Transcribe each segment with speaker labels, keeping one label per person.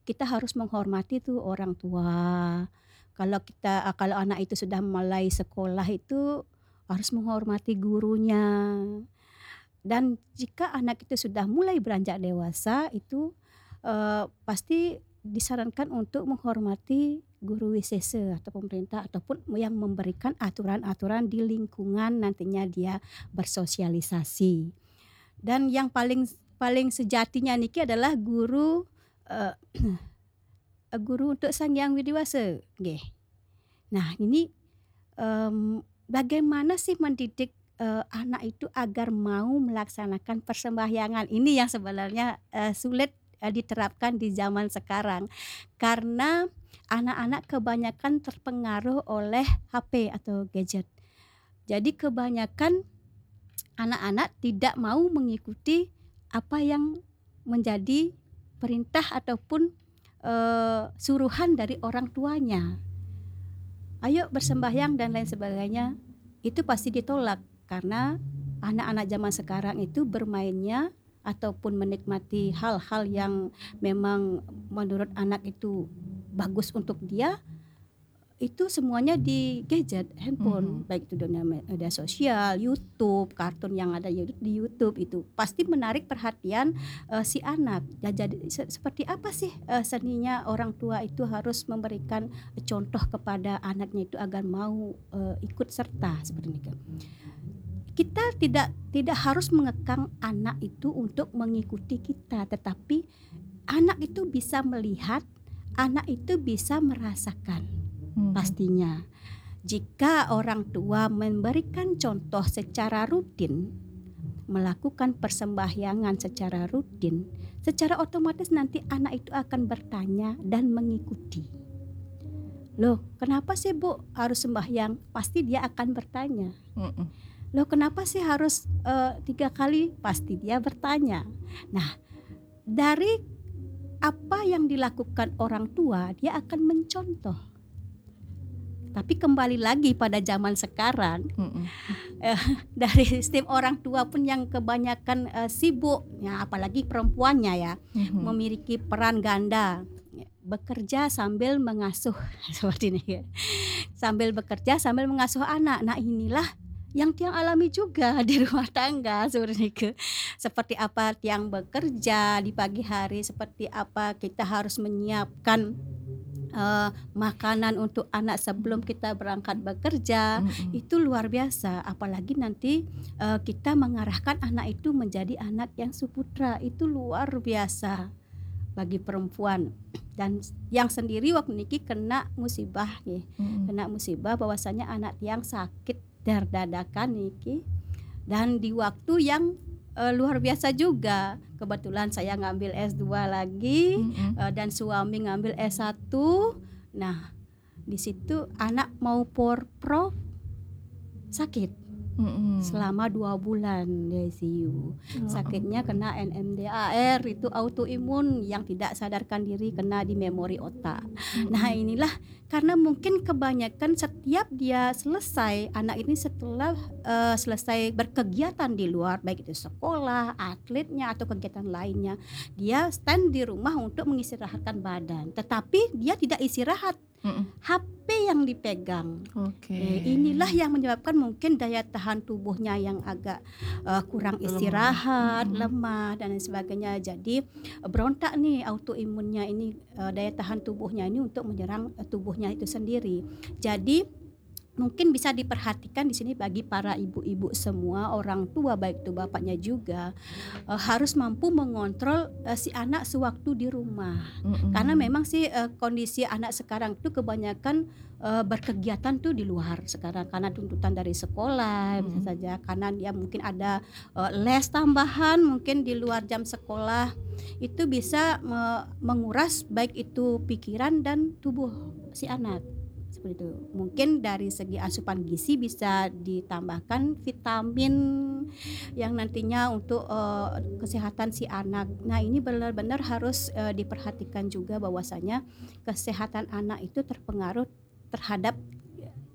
Speaker 1: kita harus menghormati tuh orang tua. Kalau anak itu sudah mulai sekolah itu harus menghormati gurunya. Dan jika anak itu sudah mulai beranjak dewasa itu, pasti disarankan untuk menghormati guru WCC atau pemerintah ataupun yang memberikan aturan-aturan di lingkungan nantinya dia bersosialisasi. Dan yang paling paling sejatinya niki adalah guru, eee, guru untuk sang yang widiwasa, nggih. Nah ini, bagaimana sih mendidik, anak itu agar mau melaksanakan persembahyangan? Ini yang sebenarnya, sulit, diterapkan di zaman sekarang. Karena anak-anak kebanyakan terpengaruh oleh HP atau gadget. Jadi kebanyakan anak-anak tidak mau mengikuti apa yang menjadi perintah ataupun, suruhan dari orang tuanya. Ayo bersembahyang dan lain sebagainya, itu pasti ditolak karena anak-anak zaman sekarang itu bermainnya ataupun menikmati hal-hal yang memang menurut anak itu bagus untuk dia, itu semuanya di gadget, handphone,
Speaker 2: Mhm.
Speaker 1: baik itu dunia media sosial, YouTube, kartun yang ada di YouTube itu pasti menarik perhatian, si anak. Ya jadi seperti apa sih, seninya orang tua itu harus memberikan contoh kepada anaknya itu agar mau, ikut serta seperti itu. Kita tidak harus mengekang anak itu untuk mengikuti kita, tetapi anak itu bisa melihat, anak itu bisa merasakan
Speaker 2: Mhm.
Speaker 1: pastinya. Jika orang tua memberikan contoh secara rutin, melakukan persembahyangan secara rutin, secara otomatis nanti anak itu akan bertanya dan mengikuti. Loh, kenapa sih Bu harus sembahyang? Pasti dia akan bertanya.
Speaker 2: Mhm.
Speaker 1: Loh, kenapa sih harus 3 kali? Pasti dia bertanya. Nah, dari apa yang dilakukan orang tua, dia akan mencontoh. Tapi kembali lagi pada zaman sekarang,
Speaker 2: Mhm.
Speaker 1: dari sistem orang tua pun yang kebanyakan, sibuk, ya apalagi perempuannya ya,
Speaker 2: Mhm.
Speaker 1: memiliki peran ganda, bekerja sambil mengasuh seperti ini ya, sambil bekerja sambil mengasuh anak. Nah inilah yang Tiang alami juga di rumah tangga seperti itu. Seperti apa Tiang bekerja di pagi hari, seperti apa kita harus menyiapkan, makanan untuk anak sebelum kita berangkat bekerja,
Speaker 2: Mhm.
Speaker 1: itu luar biasa. Apalagi nanti, kita mengarahkan anak itu menjadi anak yang suputra, itu luar biasa bagi perempuan. Dan yang sendiri waktu niki kena musibah nggih,
Speaker 2: Mhm.
Speaker 1: kena musibah bahwasanya anak Tiang sakit dadakan niki, dan di waktu yang, luar biasa juga. Kebetulan saya ngambil S2 lagi,
Speaker 2: Mhm.
Speaker 1: dan suami ngambil S1. Nah, di situ anak mau prof, sakit.
Speaker 2: Mhm.
Speaker 1: Selama 2 bulan di ICU.
Speaker 2: Ya
Speaker 1: Sakitnya
Speaker 2: ampun.
Speaker 1: kena NMDAR, itu autoimun yang tidak sadarkan diri, kena di memori otak. Nah
Speaker 2: Mhm.
Speaker 1: inilah karena mungkin kebanyakan setiap dia selesai, anak ini setelah, selesai berkegiatan di luar, baik itu sekolah, atletnya, atau kegiatan lainnya, dia stand di rumah untuk mengistirahatkan badan, tetapi dia tidak istirahat,
Speaker 2: Mhm.
Speaker 1: HP yang dipegang.
Speaker 2: Oke.
Speaker 1: Inilah yang menyebabkan mungkin daya tahan tubuhnya yang agak, kurang
Speaker 2: Lemah.
Speaker 1: istirahat,
Speaker 2: Mhm.
Speaker 1: lemah dan lain sebagainya. Jadi, berontak nih autoimunnya ini, daya tahan tubuhnya ini untuk menyerang, tubuhnya itu sendiri. Jadi, mungkin bisa diperhatikan di sini bagi para ibu-ibu semua, orang tua baik itu bapaknya juga, harus mampu mengontrol, si anak sewaktu di rumah. Karena
Speaker 2: Mhm.
Speaker 1: memang sih, kondisi anak sekarang tuh kebanyakan, berkegiatan tuh di luar sekarang karena tuntutan dari sekolah bisa
Speaker 2: Mhm.
Speaker 1: saja, karena dia mungkin ada, les tambahan mungkin di luar jam sekolah, itu bisa menguras baik itu pikiran dan tubuh si anak, seperti itu. Mungkin dari segi asupan gizi bisa ditambahkan vitamin yang nantinya untuk, kesehatan si anak. Nah ini benar-benar harus, diperhatikan juga bahwasanya kesehatan anak itu terpengaruh terhadap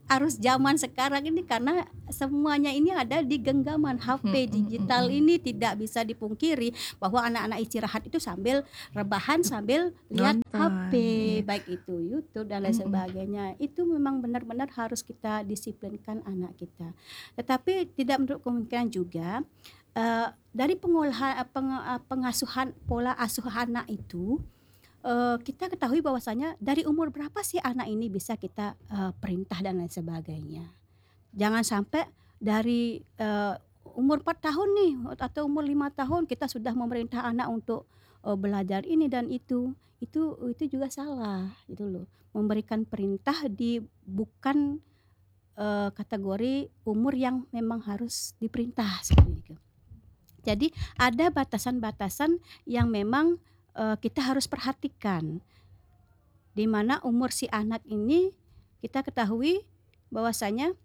Speaker 1: arus zaman sekarang ini karena semuanya ini ada di genggaman HP digital ini. Tidak bisa dipungkiri bahwa anak-anak istirahat itu sambil rebahan sambil lihat
Speaker 2: Nonton,
Speaker 1: HP,
Speaker 2: iya.
Speaker 1: baik itu YouTube dan lain sebagainya. Itu memang benar-benar harus kita disiplinkan anak kita. Tetapi tidak menutup kemungkinan juga dari pengasuhan pola asuh anak itu, kita ketahui bahwasanya dari umur berapa sih anak ini bisa kita perintah dan lain sebagainya. Jangan sampai dari umur 4 tahun nih atau umur 5 tahun kita sudah memerintah anak untuk belajar ini dan itu juga salah gitu loh. Memberikan perintah di bukan kategori umur yang memang harus diperintah seperti itu. Jadi ada batasan-batasan yang memang kita harus perhatikan. Di mana umur si anak ini kita ketahui bahwasanya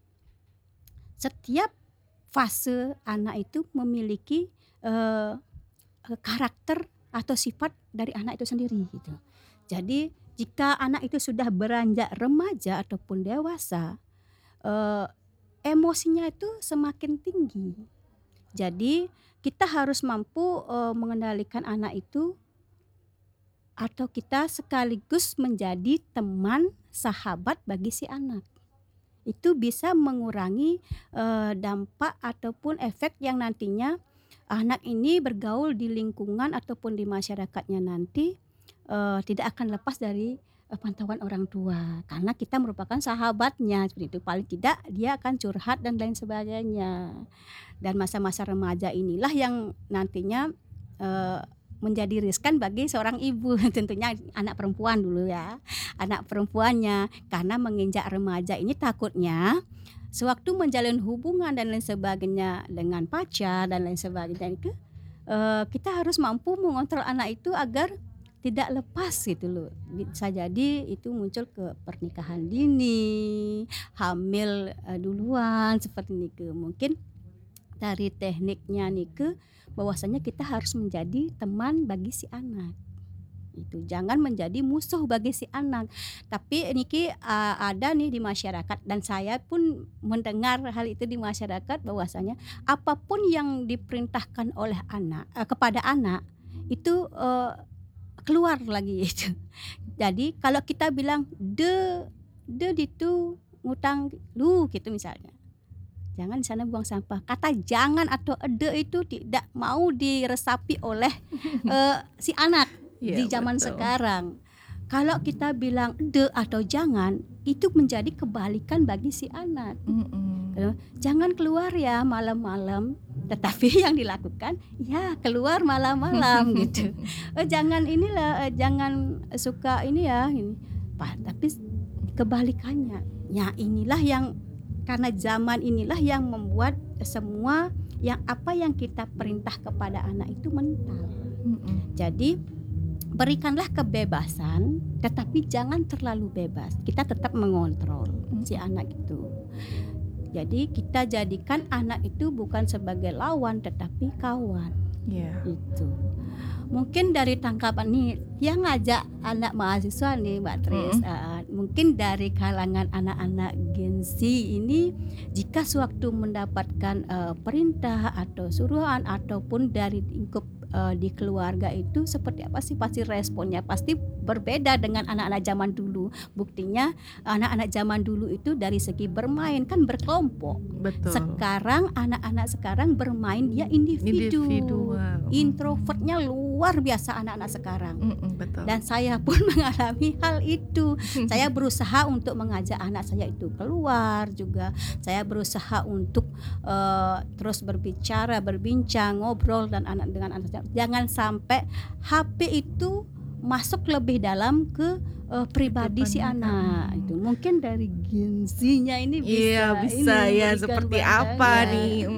Speaker 1: setiap fase anak itu memiliki karakter atau sifat dari anak itu sendiri gitu. Jadi jika anak itu sudah beranjak remaja ataupun dewasa, emosinya itu semakin tinggi. Jadi kita harus mampu mengendalikan anak itu, atau kita sekaligus menjadi teman sahabat bagi si anak. Itu bisa mengurangi dampak ataupun efek yang nantinya anak ini bergaul di lingkungan ataupun di masyarakatnya nanti tidak akan lepas dari pantauan orang tua, karena kita merupakan sahabatnya seperti itu. Paling tidak dia akan curhat dan lain sebagainya. Dan masa-masa remaja inilah yang nantinya menjadi riskan bagi seorang ibu, tentunya anak perempuan dulu ya, anak perempuannya, karena menginjak remaja ini takutnya sewaktu menjalin hubungan dan lain sebagainya dengan pacar dan lain sebagainya itu, kita harus mampu mengontrol anak itu agar tidak lepas gitu loh. Bisa jadi itu muncul ke pernikahan dini, hamil duluan seperti ini. Mungkin dari tekniknya nih bahwasanya kita harus menjadi teman bagi si anak. Itu jangan menjadi musuh bagi si anak. Tapi niki ada nih di masyarakat, dan saya pun mendengar hal itu di masyarakat bahwasanya apapun yang diperintahkan oleh anak kepada anak itu keluar lagi itu. Jadi kalau kita bilang de itu ngutang lu gitu misalnya, jangan di sana buang sampah. Kata jangan atau ede itu tidak mau diresapi oleh si anak di zaman sekarang. Kalau kita bilang ede atau jangan, itu menjadi kebalikan bagi si anak. Jangan keluar ya malam-malam, tetapi yang dilakukan ya keluar malam-malam gitu. Jangan inilah, jangan suka ini ya, ini. Tapi kebalikannya. Ya inilah yang, karena zaman inilah yang membuat semua yang apa yang kita perintah kepada anak itu mental. Jadi berikanlah kebebasan, tetapi jangan terlalu bebas. Kita tetap mengontrol si anak itu. Jadi kita jadikan anak itu bukan sebagai lawan tetapi kawan. Itu. Mungkin dari tangkapan nih yang ngajak anak mahasiswa nih Mbak Tris, mungkin dari kalangan anak-anak Gen Z ini, jika sewaktu mendapatkan perintah atau suruhan ataupun dari lingkup di keluarga itu seperti apa sih pasti responnya pasti berbeda dengan anak-anak zaman dulu. Buktinya anak-anak zaman dulu itu dari segi bermain kan berkelompok.
Speaker 2: Betul.
Speaker 1: Sekarang anak-anak sekarang bermain dia individual. Introvertnya luar biasa anak-anak sekarang.
Speaker 2: Betul.
Speaker 1: Dan saya pun mengalami hal itu. Saya berusaha untuk mengajak anak saya itu keluar juga. Saya berusaha untuk terus berbincang, ngobrol dengan anak. Jangan sampai HP itu masuk lebih dalam ke pribadi si anak. Itu mungkin dari Gen Z-nya ini
Speaker 2: bisa ya seperti apa nih?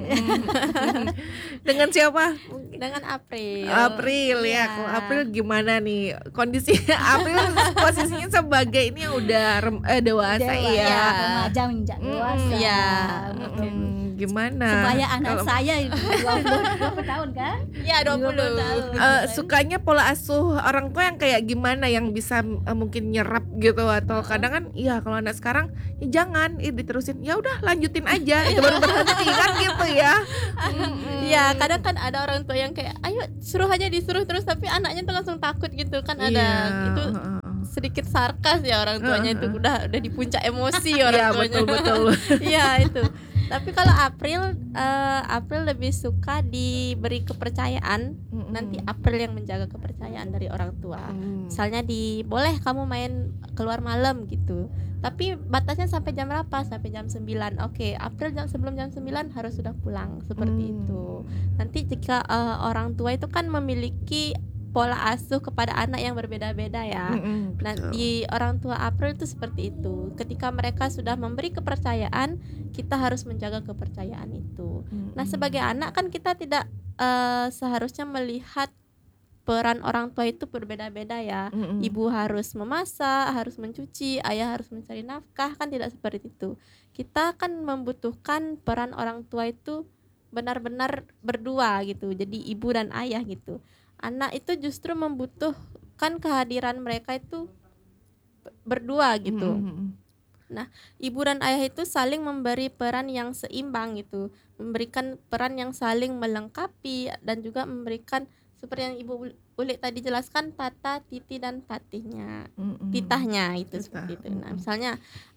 Speaker 2: Dengan siapa?
Speaker 3: Dengan April
Speaker 2: ya. Kalau April gimana nih kondisinya? April posisinya sebagai ini yang udah dewasa ya.
Speaker 1: Remaja menjak dewasa.
Speaker 2: gimana
Speaker 1: Supaya anak
Speaker 2: kalau
Speaker 1: saya 20 tahun kan?
Speaker 3: Ya 20 tahun.
Speaker 2: sukanya pola asuh orang tua yang kayak gimana yang bisa mungkin nyerap gitu, atau kadang kan iya kalau anak sekarang ya jangan diterusin, ya udah lanjutin aja itu baru berhenti kan gitu ya.
Speaker 3: Ya kadang kan ada orang tua yang kayak ayo suruh aja, disuruh terus tapi anaknya tuh langsung takut gitu kan, ada itu sedikit sarkas ya orang tuanya itu, udah di puncak emosi
Speaker 2: Iya
Speaker 3: orang tuanya.
Speaker 2: betul.
Speaker 3: Iya itu. Tapi kalau April lebih suka diberi kepercayaan. Nanti April yang menjaga kepercayaan dari orang tua. Misalnya boleh kamu main keluar malam gitu. Tapi batasnya sampai jam berapa? Sampai jam 9. Oke, April sebelum jam 9 harus sudah pulang, seperti itu. Nanti jika orang tua itu kan memiliki pola asuh kepada anak yang berbeda-beda ya. Nah, di orang tua April itu seperti itu. Ketika mereka sudah memberi kepercayaan, kita harus menjaga kepercayaan itu. Nah, sebagai anak kan kita tidak seharusnya melihat peran orang tua itu berbeda-beda ya. Ibu harus memasak, harus mencuci, ayah harus mencari nafkah, kan tidak seperti itu. Kita kan membutuhkan peran orang tua itu benar-benar berdua gitu. Jadi ibu dan ayah gitu. Anak itu justru membutuhkan kehadiran mereka itu berdua gitu. Nah, ibu dan ayah itu saling memberi peran yang seimbang gitu, memberikan peran yang saling melengkapi dan juga memberikan seperti yang Ibu Ulik tadi jelaskan, tata, titi dan titahnya itu seperti itu. Nah, misalnya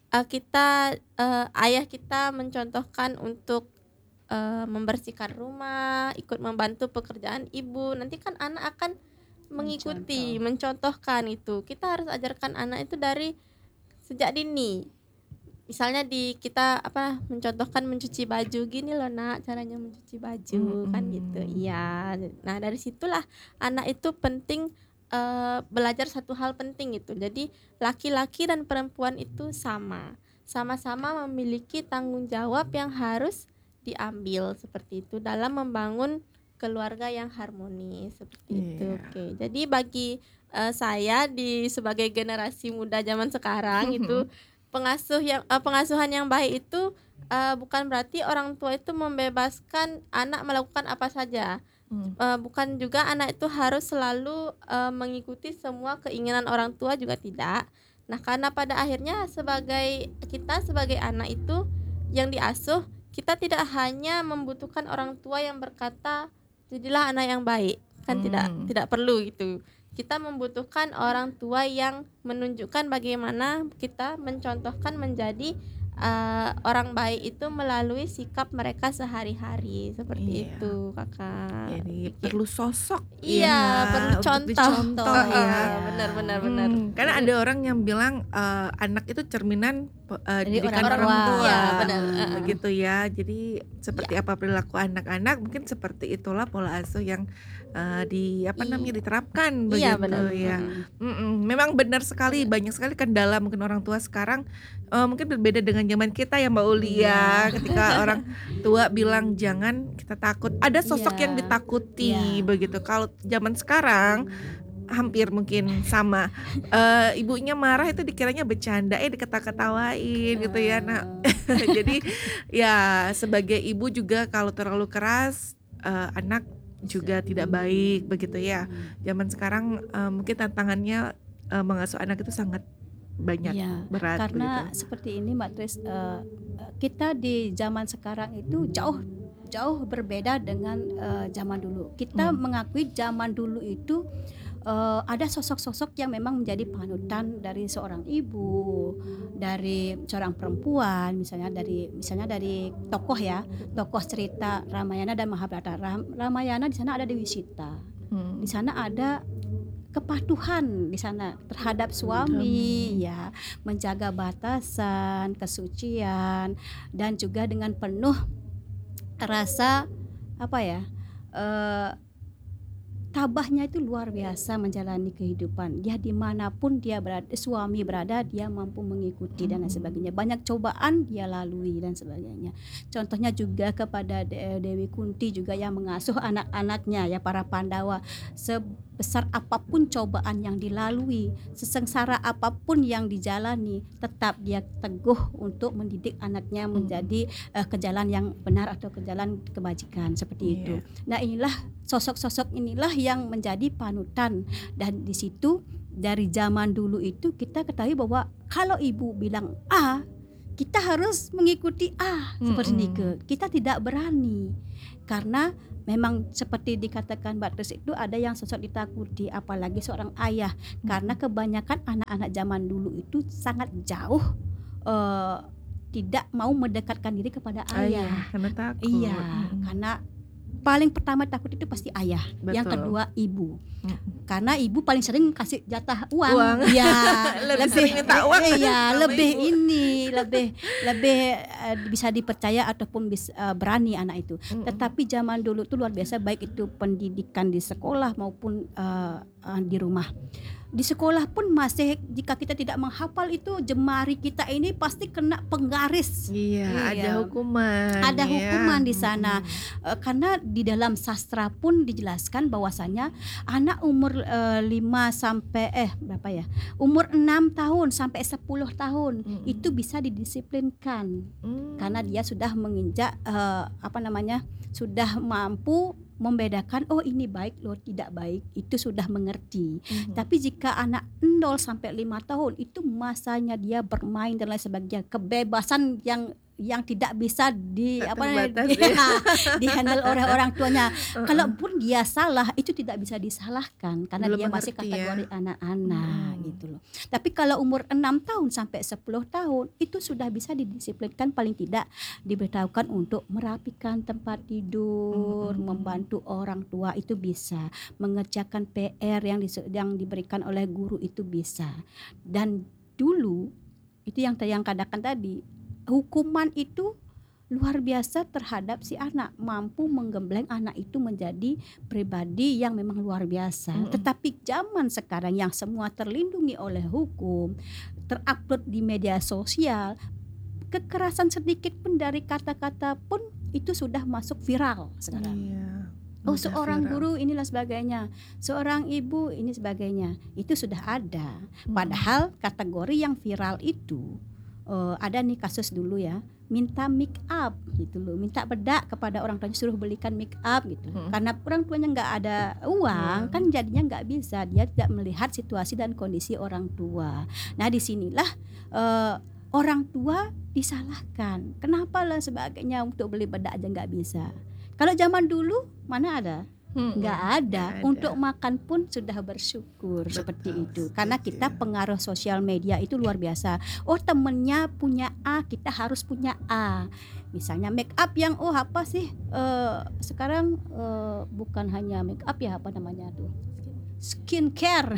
Speaker 3: ayah kita mencontohkan untuk membersihkan rumah, ikut membantu pekerjaan ibu, nanti kan anak akan mengikuti, mencontohkan itu. Kita harus ajarkan anak itu dari sejak dini. Misalnya kita mencontohkan mencuci baju, gini loh nak caranya mencuci baju kan gitu. Iya. Nah, dari situlah anak itu penting belajar satu hal penting itu. Jadi laki-laki dan perempuan itu sama-sama memiliki tanggung jawab yang harus diambil seperti itu dalam membangun keluarga yang harmonis seperti itu. Oke. Jadi bagi saya sebagai generasi muda zaman sekarang itu pengasuhan yang baik itu bukan berarti orang tua itu membebaskan anak melakukan apa saja. Bukan juga anak itu harus selalu mengikuti semua keinginan orang tua, juga tidak. Nah, karena pada akhirnya kita sebagai anak itu yang diasuh, kita tidak hanya membutuhkan orang tua yang berkata jadilah anak yang baik, kan tidak perlu gitu. Kita membutuhkan orang tua yang menunjukkan bagaimana kita mencontohkan menjadi orang baik itu melalui sikap mereka sehari-hari seperti itu, Kakak.
Speaker 2: Jadi perlu sosok
Speaker 3: perlu
Speaker 2: untuk
Speaker 3: contoh
Speaker 2: ya.
Speaker 3: Benar.
Speaker 2: Karena ada orang yang bilang anak itu cerminan didikan
Speaker 1: orang
Speaker 2: orang
Speaker 1: tua.
Speaker 2: tua.
Speaker 3: Iya, benar.
Speaker 2: Begitu ya. Jadi seperti apa perilaku anak-anak, mungkin seperti itulah pola asuh yang diterapkan begitu.
Speaker 3: Iya, benar.
Speaker 2: Ya. Memang benar sekali, banyak sekali kendala mungkin orang tua sekarang mungkin berbeda dengan zaman kita ya Mbak Uli ya. Ketika orang tua bilang jangan, kita takut. Ada sosok yang ditakuti begitu. Kalau zaman sekarang hampir mungkin sama, ibunya marah itu dikiranya bercanda, diketawa-ketawain gitu ya. Nah, jadi ya sebagai ibu juga kalau terlalu keras anak juga tidak baik begitu ya. Zaman sekarang mungkin tantangannya mengasuh anak itu sangat banyak, berat
Speaker 1: karena
Speaker 2: begitu.
Speaker 1: seperti ini Mbak Tris, kita di zaman sekarang itu jauh berbeda dengan zaman dulu. Kita mengakui zaman dulu itu ada sosok-sosok yang memang menjadi panutan dari seorang ibu, dari seorang perempuan, misalnya dari tokoh cerita Ramayana dan Mahabharata. Ramayana di sana ada Dewi Sita, di sana ada kepatuhan di sana terhadap suami, ya, menjaga batasan, kesucian, dan juga dengan penuh rasa tabahnya itu luar biasa menjalani kehidupan. Dia dimanapun dia berada, suami berada, dia mampu mengikuti dan lain sebagainya. Banyak cobaan dia lalui dan sebagainya. Contohnya juga kepada Dewi Kunti juga yang mengasuh anak-anaknya ya, para Pandawa. sebesar apapun cobaan yang dilalui, sesengsara apapun yang dijalani, tetap dia teguh untuk mendidik anaknya menjadi ke jalan yang benar atau ke jalan kebajikan seperti itu. Nah, inilah sosok-sosok inilah yang menjadi panutan, dan di situ dari zaman dulu itu kita ketahui bahwa kalau ibu bilang A, kita harus mengikuti A seperti itu. Kita tidak berani karena memang seperti dikatakan Mbak Tris itu ada yang sosok ditakuti, apalagi seorang ayah, karena kebanyakan anak-anak zaman dulu itu sangat jauh tidak mau mendekatkan diri kepada ayah.
Speaker 2: Karena takut.
Speaker 1: Iya, karena paling pertama takut itu pasti ayah, yang kedua ibu. Karena ibu paling sering kasih jatah uang. Ya,
Speaker 2: lebih sering minta uang.
Speaker 1: Iya,
Speaker 2: sama
Speaker 1: lebih
Speaker 2: ibu.
Speaker 1: lebih bisa dipercaya ataupun berani anak itu. Tetapi zaman dulu tuh luar biasa, baik itu pendidikan di sekolah maupun di rumah. Di sekolah pun masih, jika kita tidak menghafal itu, jemari kita ini pasti kena penggaris.
Speaker 2: Iya, ada hukuman.
Speaker 1: Ada
Speaker 2: ya.
Speaker 1: hukuman di sana. Karena di dalam sastra pun dijelaskan bahwasanya anak umur 5 sampai umur 6 tahun sampai 10 tahun itu bisa didisiplinkan. Karena dia sudah menginjak sudah mampu membedakan, oh ini baik loh, tidak baik, itu sudah mengerti. Tapi jika anak 0 sampai 5 tahun itu masanya dia bermain dan lain sebagainya, kebebasan yang tidak bisa dihandle oleh orang tuanya. Kalaupun dia salah itu tidak bisa disalahkan karena
Speaker 2: Belum
Speaker 1: dia masih
Speaker 2: mengerti
Speaker 1: kategori anak-anak gitu loh. Tapi kalau umur 6 tahun sampai 10 tahun itu sudah bisa didisiplinkan, paling tidak diberitahukan untuk merapikan tempat tidur, membantu orang tua itu bisa, mengerjakan PR yang diberikan oleh guru itu bisa. Dan dulu itu yang katakan tadi, hukuman itu luar biasa terhadap si anak, mampu menggembleng anak itu menjadi pribadi yang memang luar biasa. Tetapi zaman sekarang yang semua terlindungi oleh hukum, terupload di media sosial, kekerasan sedikit pun dari kata-kata pun itu sudah masuk viral sekarang. Oh, seorang guru inilah sebagainya, seorang ibu ini sebagainya, itu sudah ada. Padahal kategori yang viral itu ada nih kasus dulu ya, minta make up gitu loh, minta bedak kepada orang tuanya, suruh belikan make up gitu. Karena orang tuanya nggak ada uang, kan jadinya nggak bisa, dia tidak melihat situasi dan kondisi orang tua. Nah disinilah orang tua disalahkan, kenapa lah sebagainya, untuk beli bedak aja nggak bisa. Kalau zaman dulu mana ada? Nggak ada. Untuk makan pun sudah bersyukur. Betul, seperti itu. Karena kita pengaruh sosial media itu luar biasa. Oh, temennya punya A, kita harus punya A. Misalnya make up yang apa sih sekarang bukan hanya make up ya, apa namanya tuh, skincare.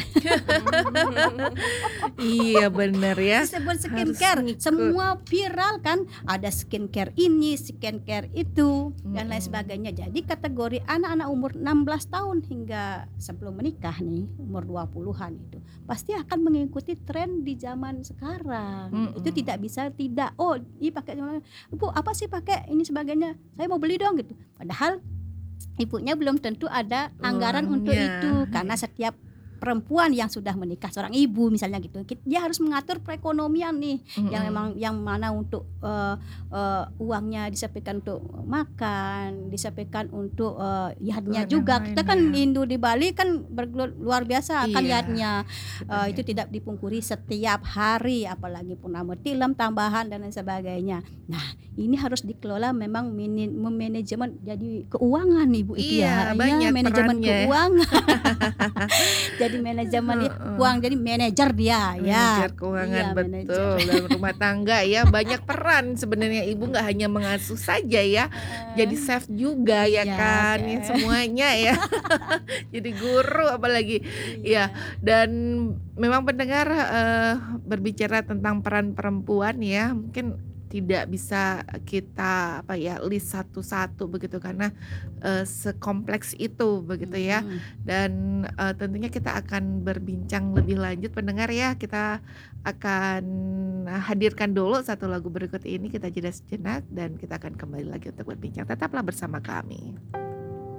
Speaker 2: Iya benar ya.
Speaker 1: Disebut skincare, semua viral kan, ada skincare ini, skincare itu dan lain sebagainya. Jadi kategori anak-anak umur 16 tahun hingga sebelum menikah nih, umur 20-an itu pasti akan mengikuti tren di zaman sekarang. Itu tidak bisa tidak. Oh, ini pakai, Bu, apa sih pakai ini sebagainya? Saya mau beli dong gitu. Padahal ibunya belum tentu ada anggaran untuk itu, karena setiap perempuan yang sudah menikah, seorang ibu misalnya gitu, dia harus mengatur perekonomian nih, yang mana untuk uangnya disampaikan untuk makan, disampaikan untuk yadnya juga. Kita kan Hindu di Bali kan luar biasa akan yadnya, itu tidak dipungkiri setiap hari, apalagi purnama tilam tambahan dan lain sebagainya. Nah ini harus dikelola, memang manajemen jadi keuangan ibu itu
Speaker 2: banyak
Speaker 1: manajemen
Speaker 2: perannya.
Speaker 1: Keuangan. Jadi manajemen uang, jadi manajer dia
Speaker 2: manajer keuangan, betul
Speaker 1: manajer.
Speaker 2: dalam rumah tangga ya, banyak peran sebenarnya. Ibu nggak hanya mengasuh saja ya, jadi chef juga ya kan, ya, semuanya ya. Jadi guru apalagi ya. Dan memang pendengar, berbicara tentang peran perempuan ya, mungkin tidak bisa kita list satu-satu begitu, karena sekompleks itu begitu ya. Dan tentunya kita akan berbincang lebih lanjut pendengar ya. Kita akan hadirkan dulu satu lagu berikut ini, kita jeda sejenak dan kita akan kembali lagi untuk berbincang. Tetaplah bersama kami.